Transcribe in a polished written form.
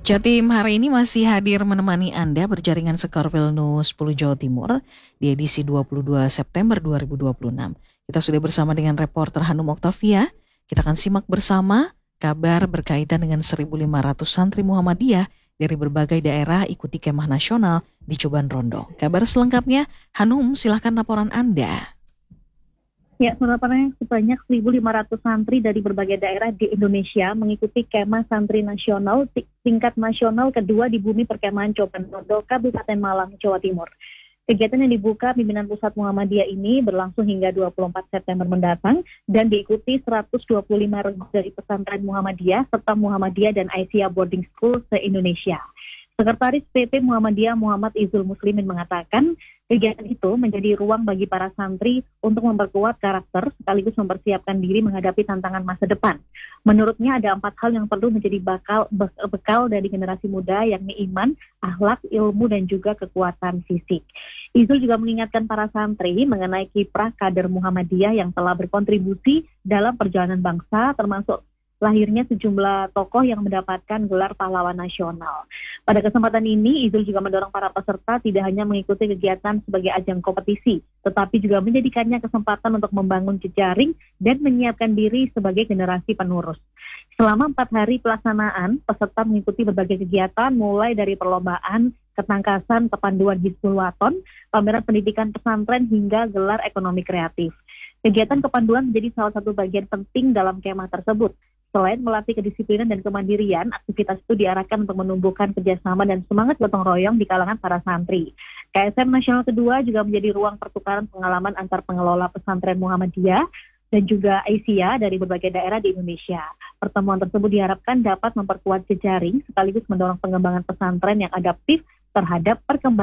Jatim hari ini masih hadir menemani Anda berjaringan Sekarfil News 10 Jawa Timur di edisi 22 September 2026. Kita sudah bersama dengan reporter Hanum Oktavia. Kita akan simak bersama kabar berkaitan dengan 1.500 santri Muhammadiyah dari berbagai daerah ikuti kemah nasional di Coban Rondo. Kabar selengkapnya, Hanum, silahkan laporan Anda. Ya, sebenarnya sebanyak 1.500 santri dari berbagai daerah di Indonesia mengikuti kemah santri nasional tingkat nasional kedua di bumi perkemahan Coban Rondo, Kabupaten Malang, Jawa Timur. Kegiatan yang dibuka pimpinan Pusat Muhammadiyah ini berlangsung hingga 24 September mendatang dan diikuti 125 regu dari pesantren Muhammadiyah serta Muhammadiyah dan Aisyah Boarding School se-Indonesia. Sekretaris PP Muhammadiyah Muhammad Izul Muslimin mengatakan kegiatan itu menjadi ruang bagi para santri untuk memperkuat karakter sekaligus mempersiapkan diri menghadapi tantangan masa depan. Menurutnya ada 4 hal yang perlu menjadi bekal dari generasi muda, yakni iman, akhlak, ilmu, dan juga kekuatan fisik. Izul juga mengingatkan para santri mengenai kiprah kader Muhammadiyah yang telah berkontribusi dalam perjalanan bangsa, termasuk lahirnya sejumlah tokoh yang mendapatkan gelar pahlawan nasional. Pada kesempatan ini, Izul juga mendorong para peserta tidak hanya mengikuti kegiatan sebagai ajang kompetisi, tetapi juga menjadikannya kesempatan untuk membangun jejaring dan menyiapkan diri sebagai generasi penerus. Selama 4 hari pelaksanaan, peserta mengikuti berbagai kegiatan mulai dari perlombaan, ketangkasan, kepanduan Hizbul Waton, pameran pendidikan pesantren hingga gelar ekonomi kreatif. Kegiatan kepanduan menjadi salah satu bagian penting dalam kemah tersebut. Selain melatih kedisiplinan dan kemandirian, aktivitas itu diarahkan untuk menumbuhkan kerjasama dan semangat gotong royong di kalangan para santri. KSM Nasional kedua juga menjadi ruang pertukaran pengalaman antar pengelola pesantren Muhammadiyah dan juga Aisyah dari berbagai daerah di Indonesia. Pertemuan tersebut diharapkan dapat memperkuat jejaring sekaligus mendorong pengembangan pesantren yang adaptif terhadap perkembangan